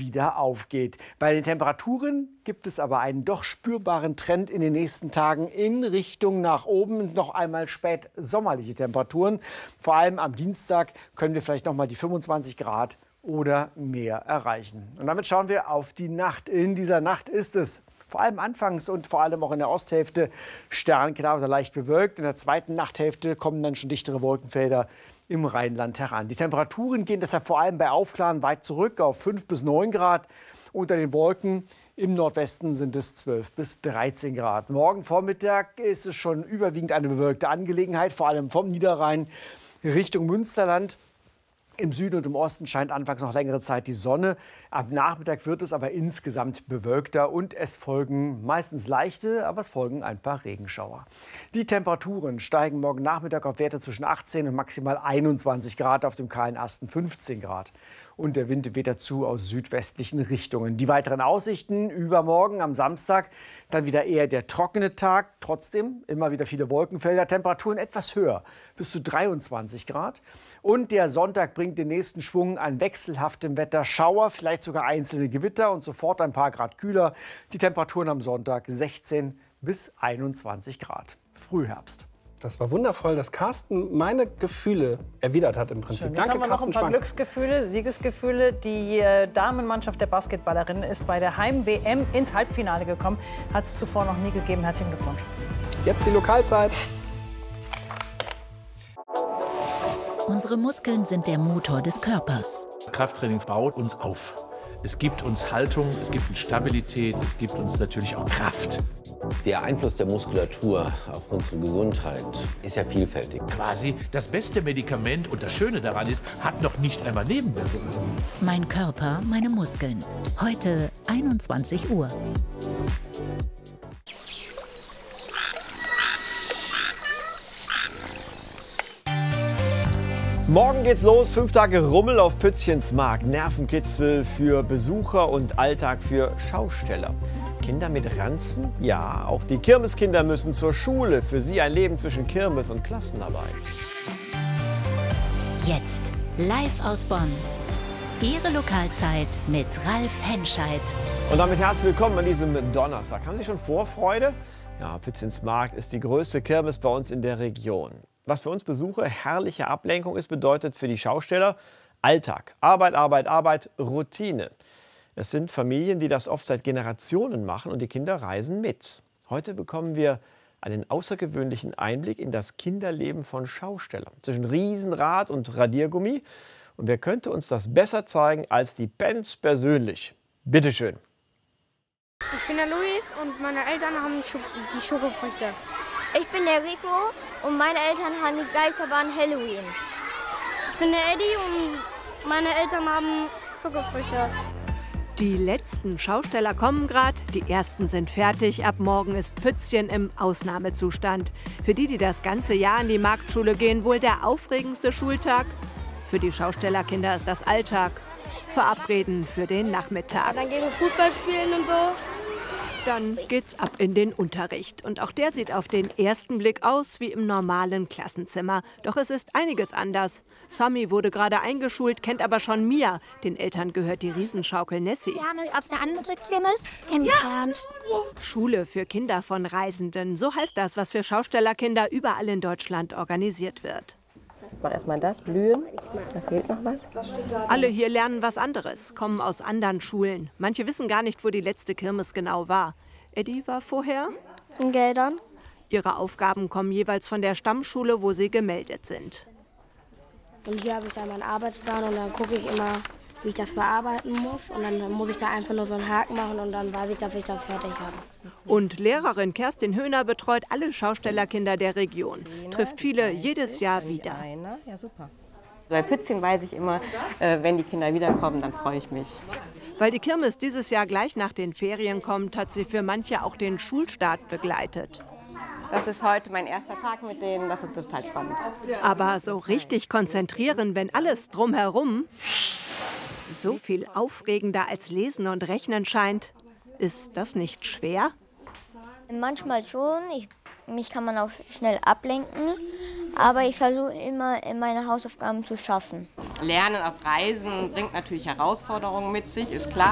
wieder aufgeht. Bei den Temperaturen gibt es aber einen doch spürbaren Trend in den nächsten Tagen in Richtung nach oben. Noch einmal spät sommerliche Temperaturen. Vor allem am Dienstag können wir vielleicht noch mal die 25 Grad oder mehr erreichen. Und damit schauen wir auf die Nacht. In dieser Nacht ist es vor allem anfangs und vor allem auch in der Osthälfte sternklar oder leicht bewölkt. In der zweiten Nachthälfte kommen dann schon dichtere Wolkenfelder im Rheinland heran. Die Temperaturen gehen deshalb vor allem bei Aufklaren weit zurück auf 5 bis 9 Grad. Unter den Wolken im Nordwesten sind es 12 bis 13 Grad. Morgen Vormittag ist es schon überwiegend eine bewölkte Angelegenheit, vor allem vom Niederrhein Richtung Münsterland. Im Süden und im Osten scheint anfangs noch längere Zeit die Sonne. Am Nachmittag wird es aber insgesamt bewölkter und es folgen meistens leichte, aber es folgen ein paar Regenschauer. Die Temperaturen steigen morgen Nachmittag auf Werte zwischen 18 und maximal 21 Grad, auf dem kahlen Asten 15 Grad. Und der Wind weht dazu aus südwestlichen Richtungen. Die weiteren Aussichten: übermorgen am Samstag dann wieder eher der trockene Tag. Trotzdem immer wieder viele Wolkenfelder, Temperaturen etwas höher, bis zu 23 Grad. Und der Sonntag bringt den nächsten Schwung an wechselhaftem Wetter, Schauer, vielleicht sogar einzelne Gewitter und sofort ein paar Grad kühler. Die Temperaturen am Sonntag 16 bis 21 Grad. Frühherbst. Das war wundervoll, dass Carsten meine Gefühle erwidert hat im Prinzip. Schön. Jetzt Danke, haben wir noch Carsten ein paar Schwank. Glücksgefühle, Siegesgefühle. Die Damenmannschaft der Basketballerinnen ist bei der Heim-WM ins Halbfinale gekommen. Hat es zuvor noch nie gegeben. Herzlichen Glückwunsch. Jetzt die Lokalzeit. Unsere Muskeln sind der Motor des Körpers. Krafttraining baut uns auf. Es gibt uns Haltung, es gibt uns Stabilität, es gibt uns natürlich auch Kraft. Der Einfluss der Muskulatur auf unsere Gesundheit ist ja vielfältig. Quasi das beste Medikament, und das Schöne daran ist, hat noch nicht einmal Nebenwirkungen. Mein Körper, meine Muskeln. Heute 21 Uhr. Morgen geht's los, 5 Tage Rummel auf Pützchens Markt. Nervenkitzel für Besucher und Alltag für Schausteller. Kinder mit Ranzen? Ja, auch die Kirmeskinder müssen zur Schule. Für sie ein Leben zwischen Kirmes und Klassenarbeit. Jetzt live aus Bonn. Ihre Lokalzeit mit Ralf Henscheid. Und damit herzlich willkommen an diesem Donnerstag. Haben Sie schon Vorfreude? Ja, Pützchens Markt ist die größte Kirmes bei uns in der Region. Was für uns Besucher herrliche Ablenkung ist, bedeutet für die Schausteller Alltag. Arbeit, Arbeit, Arbeit, Routine. Es sind Familien, die das oft seit Generationen machen, und die Kinder reisen mit. Heute bekommen wir einen außergewöhnlichen Einblick in das Kinderleben von Schaustellern. Zwischen Riesenrad und Radiergummi. Und wer könnte uns das besser zeigen als die Benz persönlich? Bitte schön. Ich bin der Luis und meine Eltern haben die Schokofrüchte. Ich bin der Rico und meine Eltern haben die Geisterbahn Halloween. Ich bin der Eddie und meine Eltern haben Schokofrüchte. Die letzten Schausteller kommen gerade, die ersten sind fertig. Ab morgen ist Pützchen im Ausnahmezustand. Für die, die das ganze Jahr in die Marktschule gehen, wohl der aufregendste Schultag. Für die Schaustellerkinder ist das Alltag. Verabreden für den Nachmittag. Dann gehen wir Fußball spielen und so. Dann geht's ab in den Unterricht. Und auch der sieht auf den ersten Blick aus wie im normalen Klassenzimmer. Doch es ist einiges anders. Sammy wurde gerade eingeschult, kennt aber schon Mia. Den Eltern gehört die Riesenschaukel Nessie. Wir haben euch auf der anderen Kirmes kennengelernt. Schule für Kinder von Reisenden. So heißt das, was für Schaustellerkinder überall in Deutschland organisiert wird. Ich mache erstmal das, blühen. Da fehlt noch was. Alle hier lernen was anderes, kommen aus anderen Schulen. Manche wissen gar nicht, wo die letzte Kirmes genau war. Eddie war vorher in Geldern. Ihre Aufgaben kommen jeweils von der Stammschule, wo sie gemeldet sind. Und hier habe ich dann meinen Arbeitsplan und dann gucke ich immer, wie ich das bearbeiten muss. Und dann muss ich da einfach nur so einen Haken machen und dann weiß ich, dass ich das fertig habe. Und Lehrerin Kerstin Höhner betreut alle Schaustellerkinder der Region. Trifft viele jedes Jahr wieder. Ja, super. Bei Pützchen weiß ich immer, wenn die Kinder wiederkommen, dann freue ich mich. Weil die Kirmes dieses Jahr gleich nach den Ferien kommt, hat sie für manche auch den Schulstart begleitet. Das ist heute mein erster Tag mit denen, das ist total spannend. Aber so richtig konzentrieren, wenn alles drumherum so viel aufregender als Lesen und Rechnen scheint, ist das nicht schwer? Manchmal schon. Mich kann man auch schnell ablenken. Aber ich versuche immer, meine Hausaufgaben zu schaffen. Lernen auf Reisen bringt natürlich Herausforderungen mit sich, ist klar.